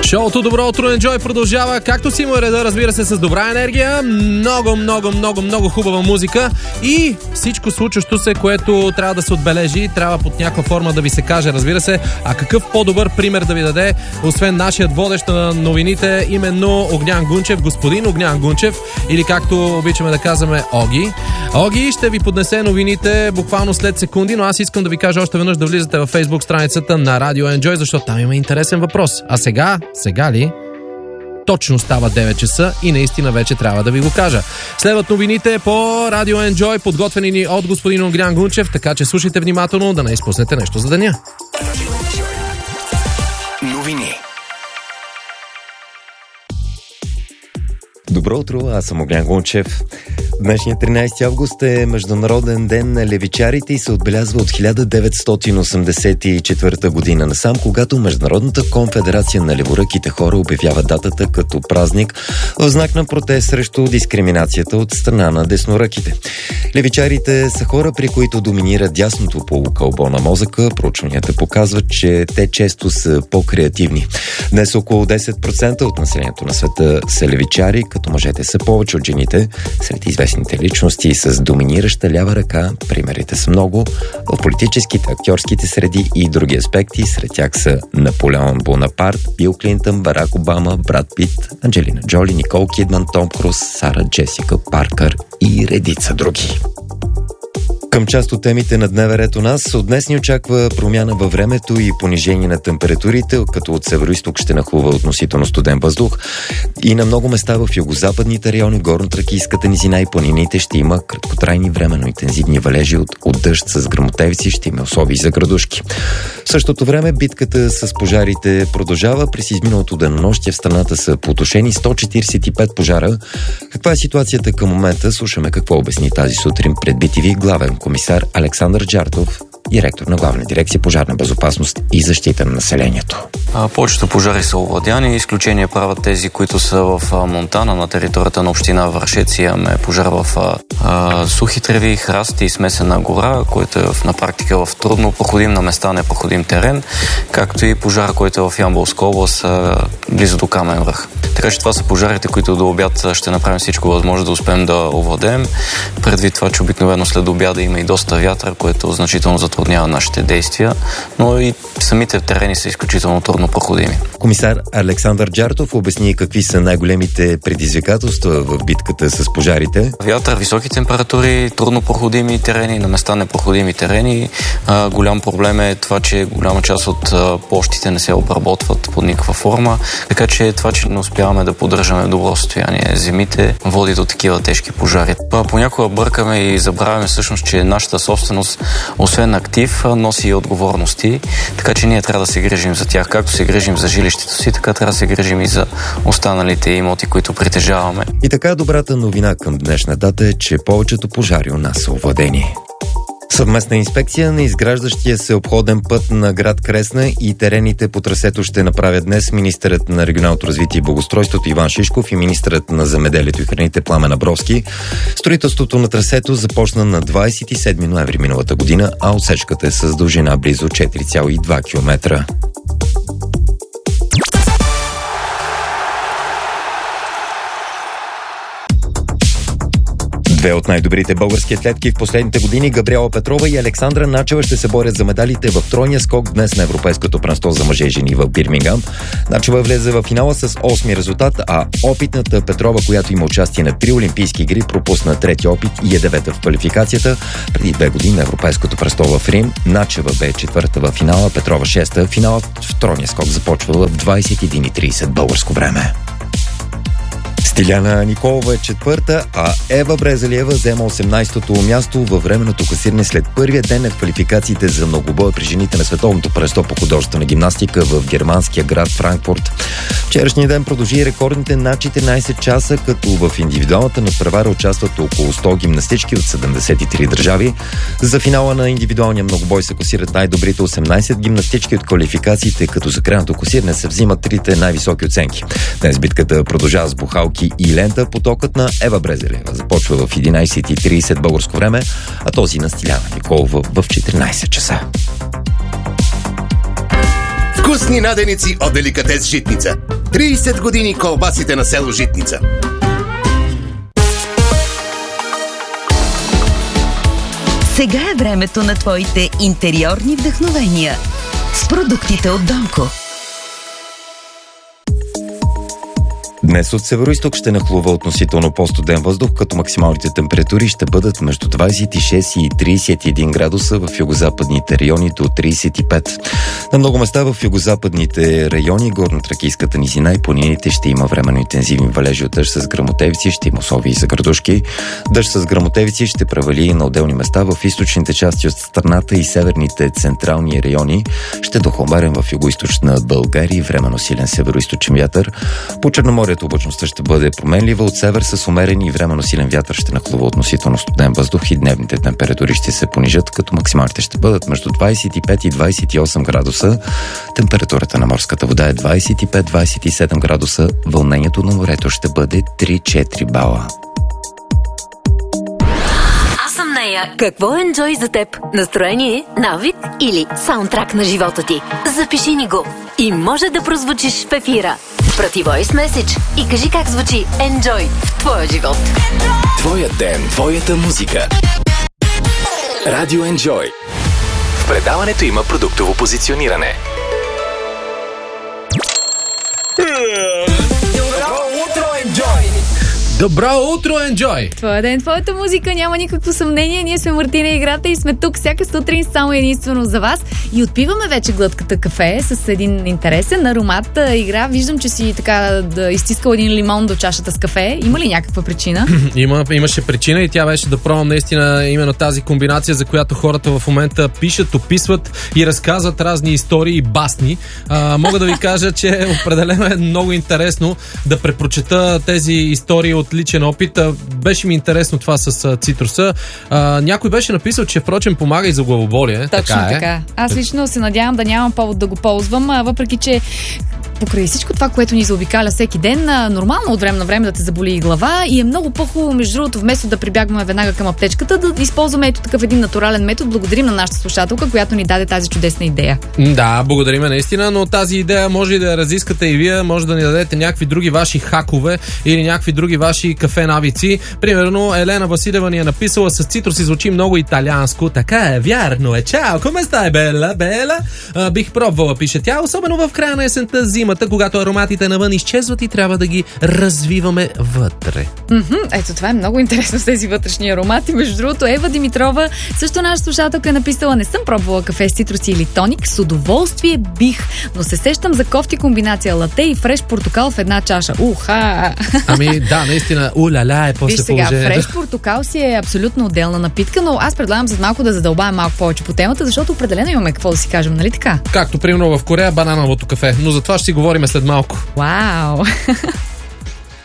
Шоуто Добро утро, Enjoy продължава, както си му е реда, разбира се, с добра енергия, много хубава музика и всичко случващо се, което трябва да се отбележи, трябва под някаква форма да ви се каже, разбира се. А какъв по-добър пример да ви даде, освен нашият водещ на новините, именно Огнян Гунчев, господин Огнян Гунчев, или както обичаме да казваме Оги. Оги ще ви поднесе новините буквално след секунди, но аз искам да ви кажа още веднъж да влизате във Facebook страницата на Радио Enjoy, защото там има интересен въпрос. А сега ли? Точно става 9 часа и наистина вече трябва да ви го кажа. Следват новините по Радио Enjoy, подготвени ни от господин Огнян Гунчев, така че слушайте внимателно да не изпуснете нещо за деня. Новини. Добро утро, аз съм Огнян Гунчев. Днешният 13 август е Международен ден на левичарите и се отбелязва от 1984 година насам, когато Международната конфедерация на леворъките хора обявява датата като празник в знак на протест срещу дискриминацията от страна на десноръките. Левичарите са хора, при които доминира дясното полукълбо на мозъка. Проучванията показват, че те често са по-креативни. Днес около 10% от населението на света са левичари, като мъжете са повече от жените. Сред известните личности с доминираща лява ръка, примерите са много, в политическите, актьорските среди и други аспекти. Сред тях са Наполеон Бонапарт, Бил Клинтън, Барак Обама, Брад Пит, Анджелина Джоли, Никол Кидман, Том Круз, Сара Джесика Паркър и редица други. Към част от темите на дневен ред у нас, от днес ни очаква промяна във времето и понижение на температурите, като от североизток ще нахлува относително студен въздух и на много места в югозападните райони, горнотракийската низина и планините ще има краткотрайни временно интензивни валежи от дъжд с гръмотевици, ще има условия за градушки. В същото време битката с пожарите продължава. През изминалото денонощие в страната са потушени 145 пожара. Каква е ситуацията към момента? Слушаме какво обясни тази сутрин пред BTV главен комисар Александър Джартов, директор на Главна дирекция пожарна безопасност и защита на населението. Повечето пожари са овладяни. Изключение правят тези, които са в Монтана, на територията на община Вършец. Имаме пожар в сухи треви, храсти и смесена гора, който е на практика в трудно проходим, на места непроходим терен, както и пожар, който е в Ямболска област, близо до Камен връх. Така че това са пожарите, които до обяд ще направим всичко възможно да успеем да овладеем. Предвид това, че обикновено след обяда има и доста вятър, което значително затруднява нашите действия, но и самите терени са изключително трудно проходими. Комисар Александър Джартов обясни какви са най-големите предизвикателства в битката с пожарите. Вятър, високи температури, трудно проходими терени, на места непроходими терени. Голям проблем е това, че голяма част от площите не се обработват под никаква форма, така че това, че не успяваме да поддържаме добро състояние земите, води до такива тежки пожари. Понякога бъркаме и забравяме всъщност, че нашата собственост, освен актив, носи и отговорности, така че ние трябва да се грижим за тях. Както се грижим за жилището си, така трябва да се грижим и за останалите имоти, които притежаваме. И така добрата новина към днешна дата е, че повечето пожари у нас са овладени. Съвместна инспекция на изграждащия се обходен път на град Кресна и терените по трасето ще направят днес министърът на регионалното развитие и благоустройството Иван Шишков и министърът на земеделието и храните Пламен Абровски. Строителството на трасето започна на 27 ноември миналата година, а отсечката е с дължина близо 4,2 км. Две от най-добрите български атлетки в последните години, Габриела Петрова и Александра Начева, ще се борят за медалите в тройния скок днес на Европейското първенство за мъже и жени в Бирмингам. Начева влезе в финала с 8-ми резултат, а опитната Петрова, която има участие на 3 олимпийски игри, пропусна трети опит и е 9-та в квалификацията. Преди 2 години на Европейското първенство в Рим Начева бе 4-та в финала, Петрова 6-та. Финалът в тройния скок започва в 21:30 българско време. Стиляна Николова е 4-та, а Ева Брезалиева взема 18-то място във временното класиране след първия ден на квалификациите за многобоя при жените на световното първенство по художествена гимнастика в германския град Франкфурт. Вчерашния ден продължи рекордните над 14 часа, като в индивидуалната надпревара участват около 100 гимнастички от 73 държави. За финала на индивидуалния многобой се класират най-добрите 18 гимнастички от квалификациите, като за крайното класиране се взимат трите най-високи оценки. Днес битката продължава с бухалки и лента. Потокът на Ева Брезалиева започва в 11:30 българско време, а този на Стиляна Николова в 14 часа. Вкусни наденици от деликатес Житница. 30 години колбасите на село Житница. Сега е времето на твоите интериорни вдъхновения с продуктите от Донко. Днес от североизток ще нахлува относително по-студен въздух, като максималните температури ще бъдат между 26 и 31 градуса, в югозападните райони до 35. На много места в югозападните райони, горно-тракийската низина и планините ще има временно интензивни валежи от дъжд с гръмотевици, ще има условия за градушки. Дъжд с гръмотевици ще превали на отделни места в източните части от страната и северните централни райони. Ще дохладен в югоизточна България и временно силен североизточен вятър. По Черноморието облачността ще бъде променлива от север с умерен и временно силен вятър, ще нахлува относително студен въздух и дневните температури ще се понижат, като максималните ще бъдат между 25 и 28 градуса. Температурата на морската вода е 25-27 градуса. Вълнението на морето ще бъде 3-4 бала. Какво е Enjoy за теб? Настроение, навик или саундтрак на живота ти? Запиши ни го и може да прозвучиш в ефира. Прати voice message и кажи как звучи Enjoy в твоя живот. Твоят ден, твоята музика. Радио Enjoy. В предаването има продуктово позициониране. Добро утро, Enjoy! Твоя ден, твоята музика, няма никакво съмнение. Ние сме Мартина Играта и сме тук всяка сутрин само единствено за вас. И отпиваме вече глътката кафе с един интересен аромат. Игра, виждам, че си така да изтискал един лимон до чашата с кафе. Има ли някаква причина? Имаше причина и тя беше да пробвам наистина именно тази комбинация, за която хората в момента пишат, описват и разказват разни истории и басни. Мога да ви кажа, че определено е много интересно да препрочета тези истории от личен опит. Беше ми интересно това с цитруса. Някой беше написал, че впрочем помага и за главоболие. Точно така. Аз лично се надявам да нямам повод да го ползвам, въпреки че покрай всичко това, което ни заобикаля всеки ден, нормално от време на време да те заболи и глава и е много по-хубаво, между другото, вместо да прибягваме веднага към аптечката, да използваме ето такъв един натурален метод. Благодарим на нашата слушателка, която ни даде тази чудесна идея. Да, благодарим наистина, но тази идея може и да я разискате и вие, може да ни дадете някакви други ваши хакове или някакви други ваши кафе навици. Примерно Елена Василева ни е написала: с цитрус и звучи много италианско. Така е, вярно е. Чао, коме стай, Бела? Бих пробвала, пише тя, особено в края на есента, зимата, когато ароматите навън изчезват и трябва да ги развиваме вътре. Ето това е много интересно с тези вътрешни аромати. Между другото, Ева Димитрова, също наша слушателка, е написала: не съм пробвала кафе с цитруси или тоник, с удоволствие бих, но се сещам за кофти комбинация лате и фреш портокал в една чаша. Уха! Ами да, наистина, уляля е после положението. Виж сега, фреш портокал си е абсолютно отделна напитка, но аз предлагам за малко да задълбаем малко повече по темата, защото определено имаме какво да си кажем, нали така? Както примерно в Корея банановото кафе, но за това ще си говорим след малко. Вау!